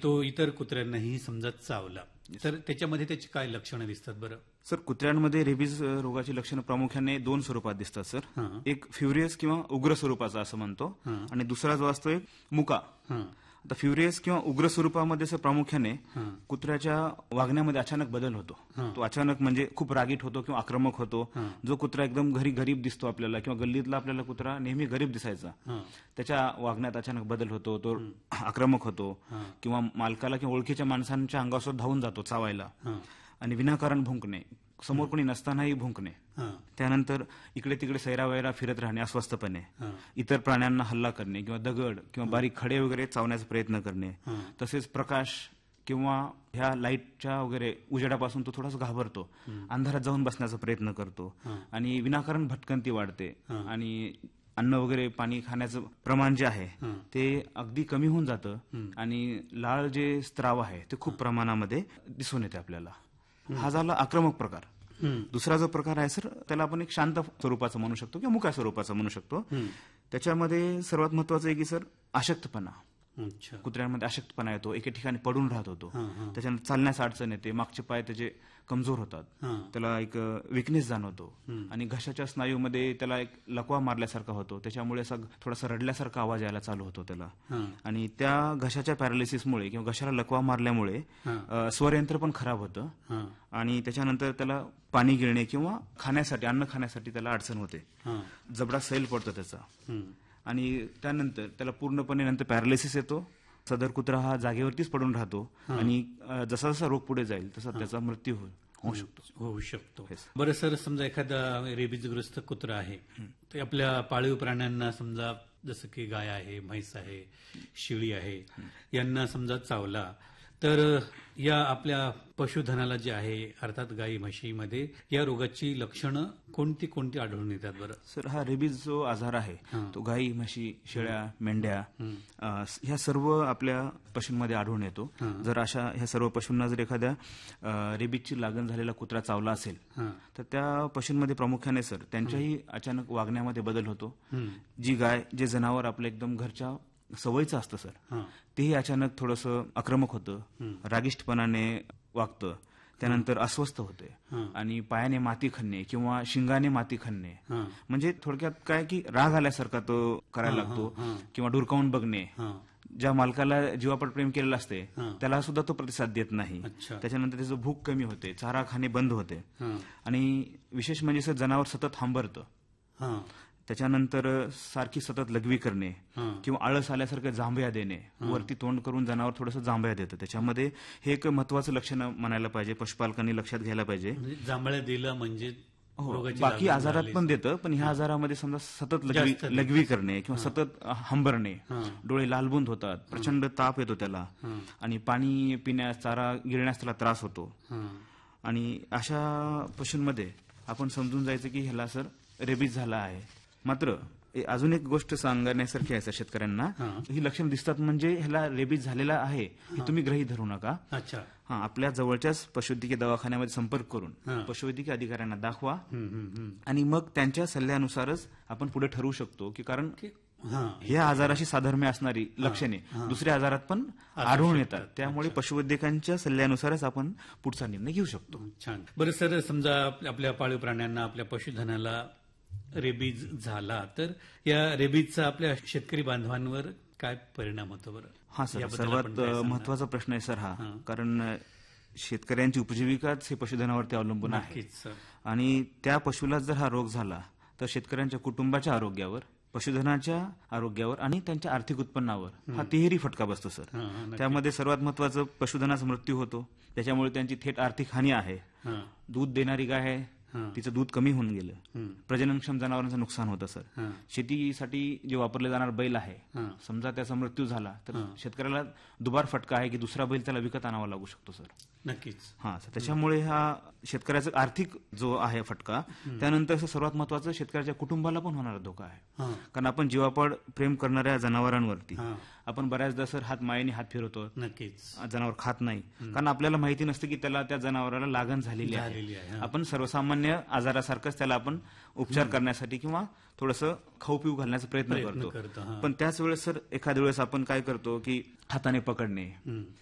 तो इतर कुत्र्यांनाही समजा चावला तर त्याच्यामध्ये त्याची काय लक्षणं दिसतात बरं? सर, कुत्र्यांमध्ये रेबीज रोगाची लक्षणं प्रामुख्याने दोन स्वरूपात दिसतात सर. एक फ्युरियस किंवा उग्र स्वरूपाचा असं म्हणतो, आणि दुसरा जो असतो एक मुका. आता फ्युरियस किंवा उग्र स्वरूपामध्ये सर प्रामुख्याने कुत्र्याच्या वागण्यामध्ये अचानक बदल होतो. तो अचानक म्हणजे खूप रागीट होतो किंवा आक्रमक होतो. जो कुत्रा एकदम घरी गरीब दिसतो आपल्याला किंवा गल्लीतला आपल्याला कुत्रा नेहमी गरीब दिसायचा, त्याच्या वागण्यात अचानक बदल होतो. तो आक्रमक होतो किंवा मालकाला किंवा ओळखीच्या माणसांच्या अंगावर धावून जातो चावायला, आणि विनाकारण भुंकणे, समोर कोणी नसतानाही भुंकणे. त्यानंतर इकडे तिकडे सैरावैरा फिरत राहणे अस्वस्थपणे, इतर प्राण्यांना हल्ला करणे किंवा दगड किंवा बारीक खडे वगैरे चावण्याचा प्रयत्न करणे. तसेच प्रकाश किंवा ह्या लाईटच्या वगैरे उजेडापासून तो थोडासा घाबरतो, अंधारात जाऊन बसण्याचा प्रयत्न करतो, आणि विनाकारण भटकंती वाढते, आणि अन्न वगैरे पाणी खाण्याचं प्रमाण जे आहे ते अगदी कमी होऊन जातं, आणि लाळ जे स्त्राव आहे ते खूप प्रमाणामध्ये दिसून येते आपल्याला. हा झाला आक्रमक प्रकार. दुसरा जो प्रकार आहे सर, त्याला आपण एक शांत स्वरूपाचा म्हणू शकतो किंवा मुक्या स्वरूपाचा म्हणू शकतो. त्याच्यामध्ये सर्वात महत्वाचं आहे की सर अशक्तपणा. कुत्र्यांमध्ये अशक्तपणा येतो, एके ठिकाणी पडून राहत होतो, त्याच्यानंतर चालण्यास अडचण येते, मागचे पाय त्याचे कमजोर होतात, त्याला एक विकनेस जाणवतो, आणि घशाच्या स्नायूमध्ये त्याला एक लकवा मारल्यासारखा होतो, त्याच्यामुळे असा थोडासा रडल्यासारखा आवाज यायला चालू होतो त्याला. आणि त्या घशाच्या पॅरालिसिसमुळे किंवा घशाला लकवा मारल्यामुळे स्वरयंत्र पण खराब होतं, आणि त्याच्यानंतर त्याला पाणी गिळणे किंवा खाण्यासाठी अन्न खाण्यासाठी त्याला अडचण होते, जबडा सैल पडतो त्याचा, आणि त्यानंतर त्याला पूर्णपणे नंतर पॅरालिसिस येतो. सदर कुत्रा हा जागेवरतीच पडून राहतो, आणि जसा जसा रोग पुढे जाईल तसा त्याचा मृत्यू होऊ शकतो. बरं सर, समजा एखादा रेबीजग्रस्त कुत्रा आहे, ते आपल्या पाळीव प्राण्यांना समजा जसं की गाय आहे, म्हैस आहे, शेळी आहे, यांना समजा चावला तर या आपल्या पशुधनाला जे आहे अर्थात गाई म्हशीमध्ये या रोगाची लक्षणं कोणती कोणती आढळून येतात बरं? सर, हा रेबीज जो आजार आहे तो गाई, म्हशी, शेळ्या, मेंढ्या ह्या सर्व आपल्या पशूंमध्ये आढळून येतो. जर अशा ह्या सर्व पशूंना जर एखाद्या रेबीजची लागण झालेला कुत्रा चावला असेल तर त्या पशूंमध्ये प्रामुख्याने सर त्यांच्याही अचानक वागण्यामध्ये बदल होतो. जी गाय, जे जनावर आपलं एकदम घरच्या सवयीचं असतं सर, तेही अचानक थोडंसं आक्रमक होतं, रागिष्टपणाने वागतं, त्यानंतर अस्वस्थ होते, आणि पायाने माती खणणे किंवा शिंगाने माती खणणे, म्हणजे थोडक्यात काय की राग आल्यासारखा तो करायला लागतो, किंवा डुरकावून बघणे. ज्या मालकाला जीवापड प्रेम केलेलं असते त्याला सुद्धा तो प्रतिसाद देत नाही. त्याच्यानंतर त्याचं भूक कमी होते, चारा खाणे बंद होते, आणि विशेष म्हणजे सर जनावर सतत हांबरतं. त्याच्यानंतर सारखी सतत लघवी करणे किंवा आळस आल्यासारखं जांभया देणे, वरती तोंड करून जनावर थोडंसं जांभया देतं. त्याच्यामध्ये हे एक महत्वाचं लक्षण म्हणायला पाहिजे, पशुपालकांनी लक्षात घ्यायला पाहिजे. जांभळ्या दिलं म्हणजे बाकी आजारात पण देतं, पण ह्या आजारामध्ये समजा सतत लघवी करणे किंवा सतत हंबरणे, डोळे लालबुंद होतात, प्रचंड ताप येतो त्याला, आणि पाणी पिण्यास, चारा गिळण्यास त्याला त्रास होतो. आणि अशा पशूंमध्ये आपण समजून जायचं की ह्याला सर रेबीज झाला आहे. मात्र अजून एक गोष्ट सांगण्यासारखी आहे सर शेतकऱ्यांना, ही लक्षणं दिसतात म्हणजे ह्याला रेबीज झालेला आहे हे तुम्ही गृहीत धरू नका. आपल्या जवळच्याच पशुवैद्यकीय दवाखान्यामध्ये संपर्क करून पशुवैद्यकीय अधिकाऱ्यांना दाखवा, आणि मग त्यांच्या सल्ल्यानुसारच आपण पुढे ठरवू शकतो की, कारण ह्या आजाराशी साधर्म्य असणारी लक्षणे दुसऱ्या आजारात पण आढळून येतात, त्यामुळे पशुवैद्यकांच्या सल्ल्यानुसारच आपण पुढचा निर्णय घेऊ शकतो. छान. बरं सर, समजा आपल्या पाळीव प्राण्यांना, आपल्या पशुधनाला रेबीज झाला तर या रेबीजचा आपल्या शेतकरी बांधवांवर काय परिणाम होतो बरं? हा सर, सर्वात महत्वाचा प्रश्न आहे सर हा, कारण शेतकऱ्यांची उपजीविकाच हे पशुधनावरती अवलंबून आहे, आणि त्या पशुला जर हा रोग झाला तर शेतकऱ्यांच्या कुटुंबाच्या आरोग्यावर, पशुधनाच्या आरोग्यावर आणि त्यांच्या आर्थिक उत्पन्नावर हा तिहेरी फटका बसतो सर. त्यामध्ये सर्वात महत्वाचं पशुधनाचा मृत्यू होतो, त्याच्यामुळे त्यांची थेट आर्थिक हानी आहे. दूध देणारी गाय आहे, तिचं दूध कमी होऊन गेलं, प्रजननक्षम जनावरांचं नुकसान होतं सर. शेतीसाठी जे वापरले जाणार बैल आहे, समजा त्याचा मृत्यू झाला तर शेतकऱ्याला दुबार फटका आहे की दुसरा बैल त्याला विकत आणावा लागू शकतो सर. नक्कीच. त्याच्यामुळे हा शेतकऱ्याचा आर्थिक जो आहे फटका, त्यानंतर सर्वात महत्वाचं शेतकऱ्याच्या कुटुंबाला पण होणारा धोका आहे. कारण आपण जीवापाड प्रेम करणाऱ्या जनावरांवरती आपण बऱ्याचदा सर हात मायेने हात फिरवतो, नक्कीच जनावर खात नाही, कारण आपल्याला माहिती नसतं की त्याला, त्या जनावराला लागण झालेली आहे. आपण सर्वसामान्य आजारासारखंच त्याला आपण उपचार करण्यासाठी किंवा थोडंसं खाऊ पिऊ घालण्याचा प्रयत्न करतो. पण त्याच वेळेस सर एखाद्या वेळेस आपण काय करतो की हाताने पकडणे